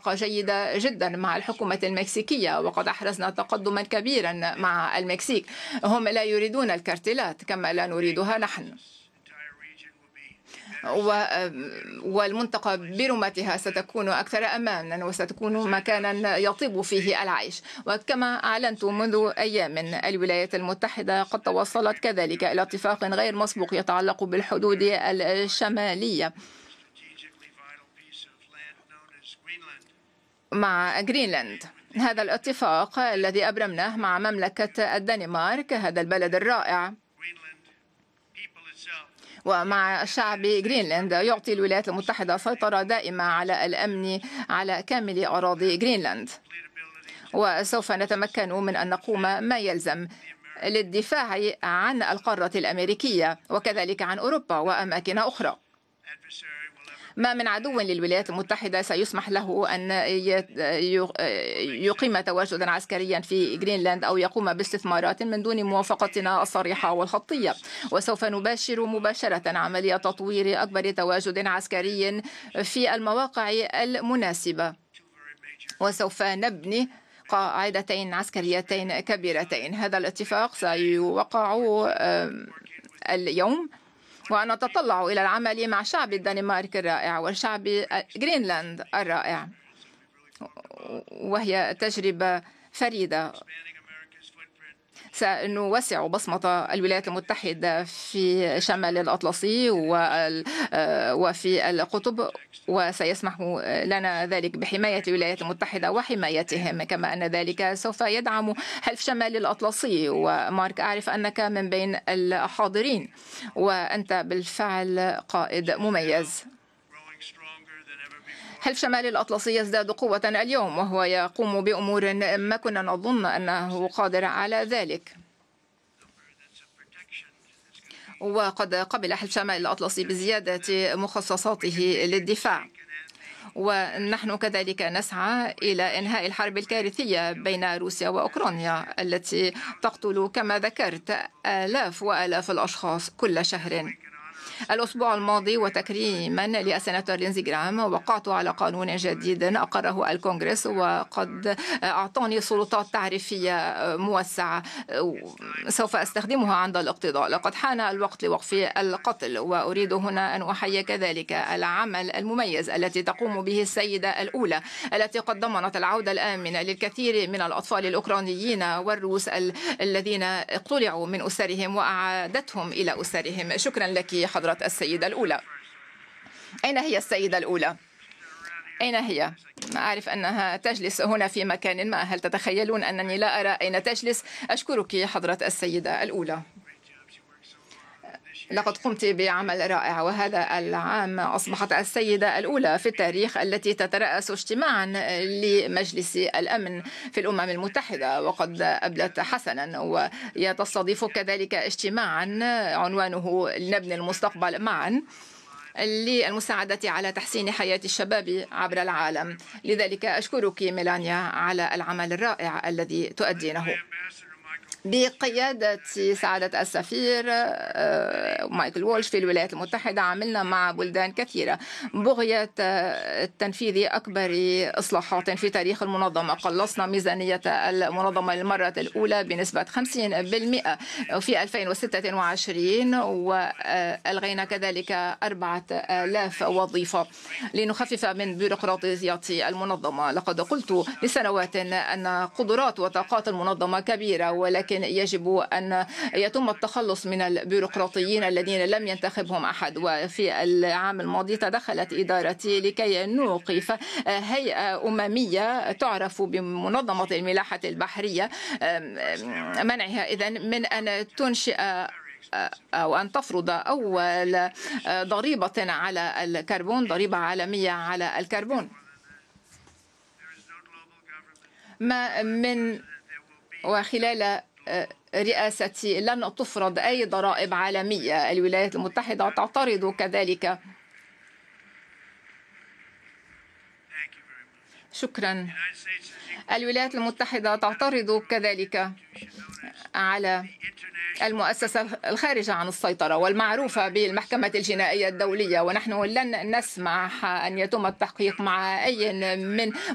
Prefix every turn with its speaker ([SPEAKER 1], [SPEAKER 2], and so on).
[SPEAKER 1] علاقة جيدة جدا مع الحكومة المكسيكية، وقد أحرزنا تقدما كبيرا مع المكسيك. هم لا يريدون الكارتيلات كما لا نريدها نحن، والمنطقة برمتها ستكون أكثر أمانا وستكون مكانا يطيب فيه العيش. وكما أعلنت منذ أيام، الولايات المتحدة قد توصلت كذلك إلى اتفاق غير مسبوق يتعلق بالحدود الشمالية مع غرينلاند. هذا الاتفاق الذي أبرمناه مع مملكة الدنمارك، هذا البلد الرائع، ومع شعب غرينلاند، يعطي الولايات المتحدة سيطرة دائمة على الأمن على كامل أراضي غرينلاند، وسوف نتمكن من أن نقوم ما يلزم للدفاع عن القارة الأمريكية وكذلك عن أوروبا وأماكن أخرى. ما من عدو للولايات المتحدة سيسمح له أن يقيم تواجدا عسكريا في غرينلاند أو يقوم باستثمارات من دون موافقتنا الصريحة والخطية. وسوف نباشر مباشرة عملية تطوير أكبر تواجد عسكري في المواقع المناسبة، وسوف نبني قاعدتين عسكريتين كبيرتين. هذا الاتفاق سيوقع اليوم، وأنا أتطلع إلى العمل مع شعب الدنمارك الرائع وشعب غرينلاند الرائع، وهي تجربة فريدة. سنوسع بصمة الولايات المتحدة في شمال الأطلسي وفي القطب، وسيسمح لنا ذلك بحماية الولايات المتحدة وحمايتهم، كما أن ذلك سوف يدعم حلف شمال الأطلسي. ومارك، أعرف أنك من بين الحاضرين، وأنت بالفعل قائد مميز. حلف شمال الأطلسي يزداد قوة اليوم، وهو يقوم بأمور ما كنا نظن أنه قادر على ذلك. وقد قبل حلف شمال الأطلسي بزيادة مخصصاته للدفاع، ونحن كذلك نسعى إلى إنهاء الحرب الكارثية بين روسيا وأوكرانيا التي تقتل كما ذكرت آلاف وآلاف الأشخاص كل شهر. الأسبوع الماضي وتكريما للسيناتور لينزي جرام وقعت على قانون جديد أقره الكونغرس، وقد أعطاني سلطات تعريفية موسعة سوف أستخدمها عند الاقتضاء. لقد حان الوقت لوقف القتل، وأريد هنا أن أحيي كذلك العمل المميز التي تقوم به السيدة الأولى، التي قد ضمنت العودة الآمنة للكثير من الأطفال الأوكرانيين والروس الذين اقتلعوا من أسرهم وأعادتهم إلى أسرهم. شكرا لك حضرة السيدة الأولى. أين هي السيدة الأولى؟ أين هي؟ أعرف أنها تجلس هنا في مكان ما. هل تتخيلون أنني لا أرى أين تجلس؟ أشكرك حضرة السيدة الأولى، لقد قمت بعمل رائع. وهذا العام أصبحت السيدة الأولى في التاريخ التي تترأس اجتماعا لمجلس الأمن في الأمم المتحدة، وقد أبدت حسنا. ويستضيف كذلك اجتماعا عنوانه نبني المستقبل معا للمساعدة على تحسين حياة الشباب عبر العالم. لذلك أشكرك ميلانيا على العمل الرائع الذي تؤدينه. بقيادة سعادة السفير مايكل وولش في الولايات المتحدة عملنا مع بلدان كثيرة بغية تنفيذ أكبر إصلاحات في تاريخ المنظمة. قلصنا ميزانية المنظمة للمرة الأولى بنسبة 50% في 2026، وألغينا كذلك 4000 وظيفة لنخفف من بيروقراطية المنظمة. لقد قلت لسنوات أن قدرات وطاقات المنظمة كبيرة، ولكن يجب أن يتم التخلص من البيروقراطيين الذين لم ينتخبهم أحد. وفي العام الماضي تدخلت إدارتي لكي نوقف هيئة أممية تعرف بمنظمة الملاحة البحرية، منعها إذن من أن تنشئ أو أن تفرض أول ضريبة على الكربون، ضريبة عالمية على الكربون. وخلال رئاستي لن تفرض أي ضرائب عالمية. الولايات المتحدة تعترض كذلك. شكرا. الولايات المتحدة تعترض كذلك على المؤسسة الخارجة عن السيطرة والمعروفة بالمحكمة الجنائية الدولية، ونحن لن نسمح أن يتم التحقيق مع أي من